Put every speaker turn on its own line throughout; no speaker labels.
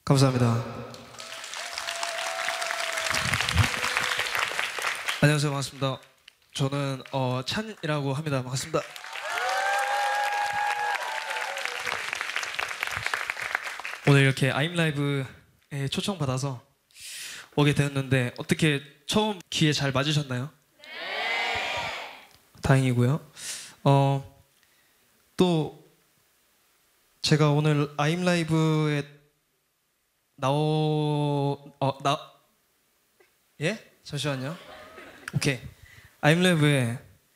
감사합니다. 안녕하세요. 반갑습니다. 저는 찬이라고 합니다. 반갑습니다. 오늘 이렇게 아임라이브에 초청받아서 오게 되었는데 어떻게 처음 기회 잘 맞으셨나요? 네. 다행이고요. 또 제가 오늘 아임라이브에 예? 잠시만요. 오케이. 아임라이브에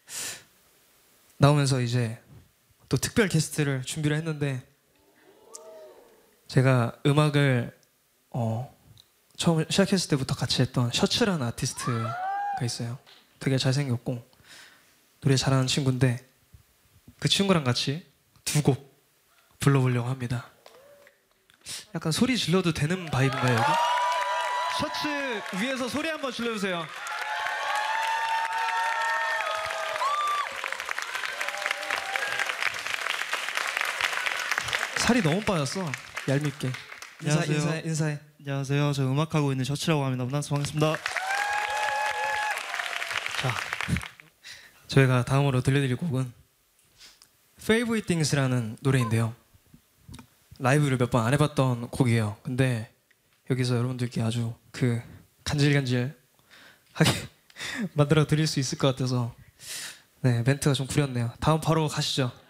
나오면서 이제 또 특별 게스트를 준비를 했는데 제가 음악을 처음 시작했을 때부터 같이 했던 셔츠라는 아티스트가 있어요. 되게 잘생겼고 노래 잘하는 친구인데 그 친구랑 같이 두 곡 불러보려고 합니다. 약간 소리 질러도 되는 바이브인가요 여기? 셔츠 위에서 소리 한번 질러주세요. 살이 너무 빠졌어. 얄밉게. 인사해.
안녕하세요. 저 음악하고 있는 셔츠라고 합니다. 만나서 반갑습니다.
자, 저희가 다음으로 들려드릴 곡은 Favorite Things라는 노래인데요. 라이브를 몇 번 안 해봤던 곡이에요. 근데 여기서 여러분들께 아주 그 간질간질하게 만들어 드릴 수 있을 것 같아서 네, 멘트가 좀 구렸네요. 다음 바로 가시죠.